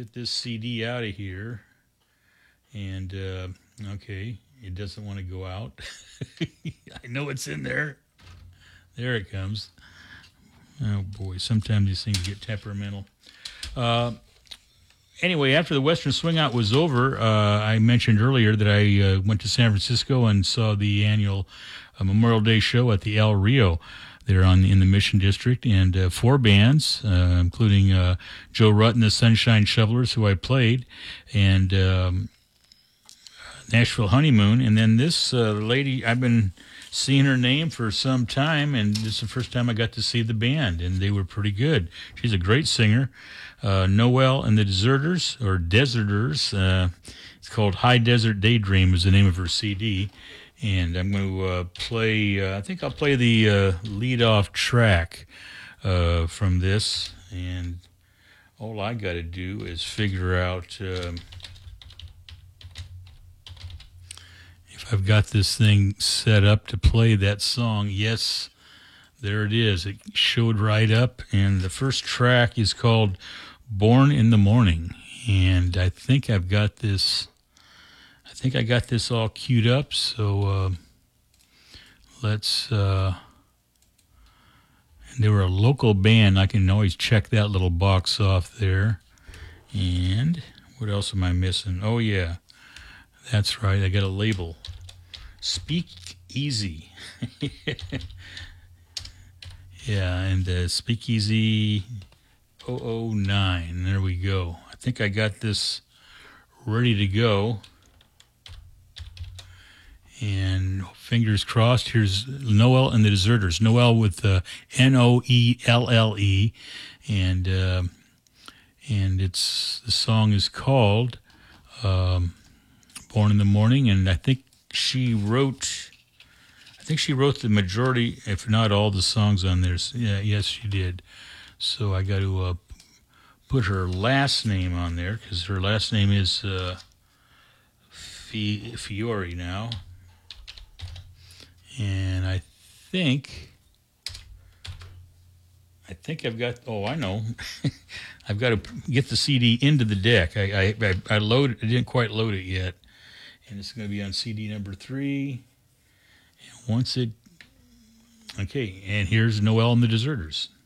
get this CD out of here. And, okay, it doesn't want to go out. I know it's in there. There it comes. Oh, boy, sometimes these things get temperamental. Anyway, after the Western Swing Out was over, I mentioned earlier that I went to San Francisco and saw the annual Memorial Day show at the El Rio there in the Mission District, and 4 bands, including Joe Rutt and the Sunshine Shovelers, who I played, and Nashville Honeymoon. And then this lady, I've been seeing her name for some time, and this is the first time I got to see the band, and they were pretty good. She's a great singer. Noel and the Deserters, or Deserters. It's called High Desert Daydream is the name of her CD. And I'm going to play, I think I'll play the lead-off track from this. And all I got to do is figure out if I've got this thing set up to play that song. Yes, there it is. It showed right up. And the first track is called Born in the Morning. And I think I've got this... I think I got this all queued up, so let's... and they were a local band. I can always check that little box off there. And what else am I missing? Oh, yeah. That's right. I got a label. Speak Easy. Yeah, and Speakeasy 009. There we go. I think I got this ready to go. And fingers crossed, here's Noel and the Deserters. Noel with Noelle, and the song is called Born in the Morning. And I think she wrote the majority, if not all, the songs on there. Yeah, yes, she did. So I got to put her last name on there, because her last name is Fiore now. And I think I've got, oh, I know. I've got to get the CD into the deck. I didn't quite load it yet. And it's going to be on CD number 3. And once it, okay, and here's Noel and the Deserters.